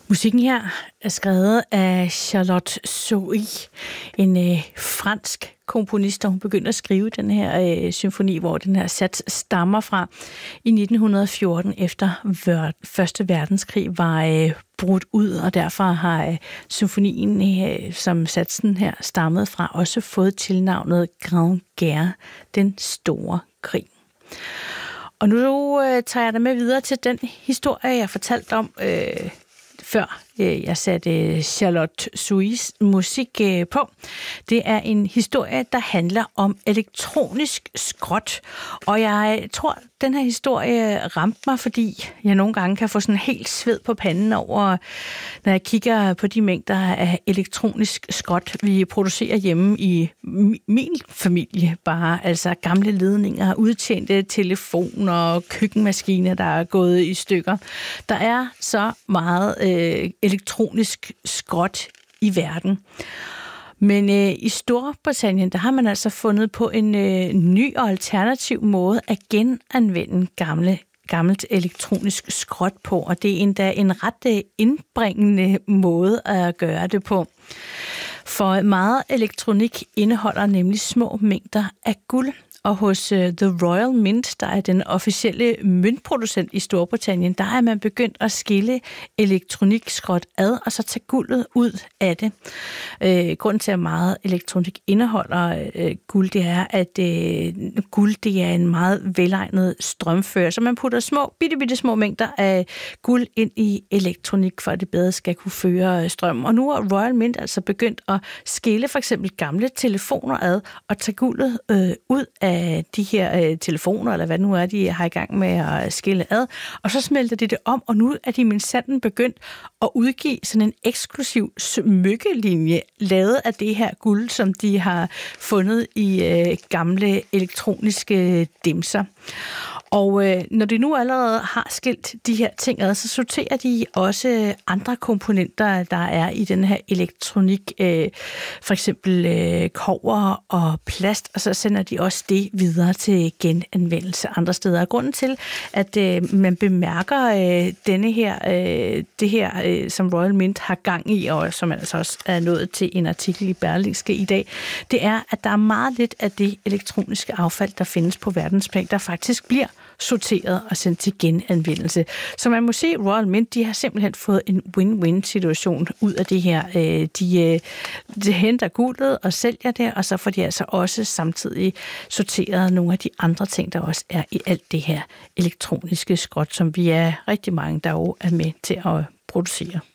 Musikken her er skrevet af Charlotte Sohi, en fransk komponist, og hun begyndte at skrive den her symfoni, hvor den her sats stammer fra i 1914, efter Første Verdenskrig var brudt ud, og derfor har symfonien, som satsen her stammede fra, også fået tilnavnet Grande Guerre, den store krig. Og nu tager jeg dig med videre til den historie, jeg fortalte om før jeg satte Charlotte Sohis musik på. Det er en historie, der handler om elektronisk skrot. Og jeg tror, den her historie ramte mig, fordi jeg nogle gange kan få sådan helt sved på panden over, når jeg kigger på de mængder af elektronisk skrot, vi producerer hjemme i min familie. Bare altså gamle ledninger, udtjente telefoner, køkkenmaskiner, der er gået i stykker. Der er så meget elektronisk skrot i verden. Men i Storbritannien, der har man altså fundet på en ny og alternativ måde at genanvende gammelt elektronisk skrot på, og det er endda en ret indbringende måde at gøre det på. For meget elektronik indeholder nemlig små mængder af guld, og hos The Royal Mint, der er den officielle møntproducent i Storbritannien, der er man begyndt at skille elektronikskrot ad, og så tage guldet ud af det. Grunden til, at meget elektronik indeholder guld, det er, at guld det er en meget velegnet strømfører, så man putter bitte små mængder af guld ind i elektronik, for at det bedre skal kunne føre strøm. Og nu er Royal Mint altså begyndt at skille for eksempel gamle telefoner ad, og tage guldet ud af de her telefoner, eller hvad nu er, de har i gang med at skille ad, og så smelter de det om, og nu er de minsanden begyndt at udgive sådan en eksklusiv smykkelinje, lavet af det her guld, som de har fundet i gamle elektroniske dimser. Og når de nu allerede har skilt de her ting ad, så sorterer de også andre komponenter, der er i den her elektronik, for eksempel kobber og plast, og så sender de også det videre til genanvendelse andre steder. Og grunden til, at man bemærker det her, som Royal Mint har gang i, og som altså også er nået til en artikel i Berlingske i dag, det er, at der er meget lidt af det elektroniske affald, der findes på verdensplan, der faktisk bliver sorteret og sendt til genanvendelse. Så man må sige, at Royal Mint, de har simpelthen fået en win-win-situation ud af det her. De henter guldet og sælger det, og så får de altså også samtidig sorteret nogle af de andre ting, der også er i alt det her elektroniske skrot, som vi er rigtig mange, der jo er med til at producere.